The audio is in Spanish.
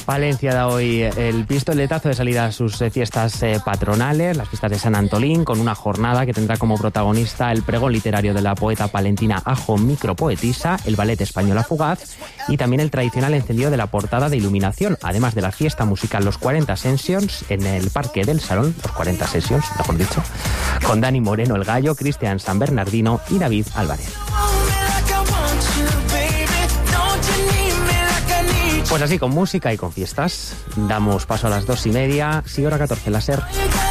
Palencia da hoy el pistoletazo de salida a sus fiestas patronales, las fiestas de San Antolín, con una jornada que tendrá como protagonista el pregón literario de la poeta palentina Ajo Micropoetisa, el ballet Española Fugaz y también el tradicional encendido de la portada de iluminación, además de la fiesta musical Los 40 Sessions en el Parque del Salón, Los 40 Sessions, mejor dicho, con Dani Moreno el Gallo, Cristian San Bernardino y David Álvarez. Pues así, con música y con fiestas, damos paso a las 2:30, sí, hora 14, la SER.